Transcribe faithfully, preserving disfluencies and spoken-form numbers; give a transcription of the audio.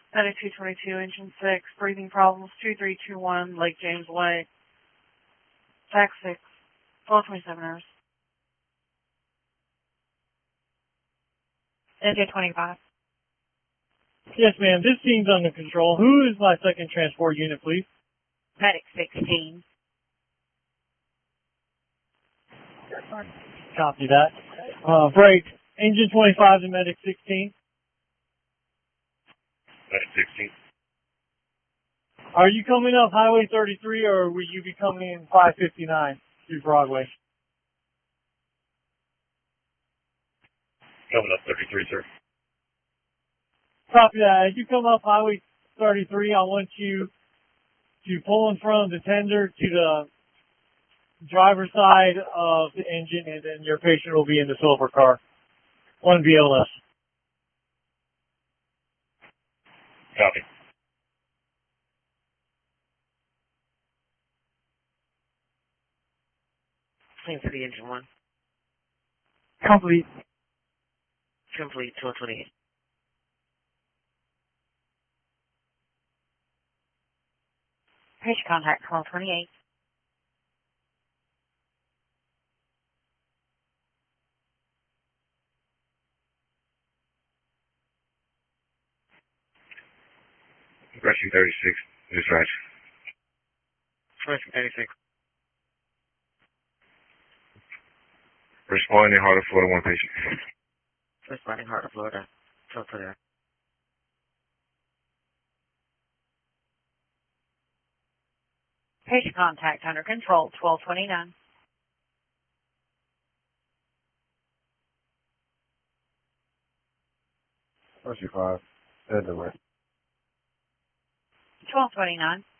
ninety-two twenty-two, engine six, breathing problems, two three two one, Lake James Way. Tax six, twelve twenty-seven hours. Engine twenty-five. Yes, ma'am. This team's under control. Who is my second transport unit, please? Medic sixteen. Copy that. Uh, break. Engine twenty-five to Medic sixteen. Medic sixteen. Are you coming up Highway thirty-three, or will you be coming in five fifty-nine through Broadway? Coming up thirty-three, sir. Copy that. As you come up Highway thirty-three, I want you to pull in front of the tender to the driver's side of the engine, and then your patient will be in the silver car. One B L S. Copy. Same for the engine one. Complete. Complete, twelve twenty-eight. Patient contact, twelve twenty-eight. Rescue thirty-six, dispatch. Rescue thirty-six. Responding, Heart of Florida, one patient. Responding, Heart of Florida, twelve twenty-nine. Patient contact under control, twelve twenty-nine. Rescue five, head to west. twelve twenty-nine.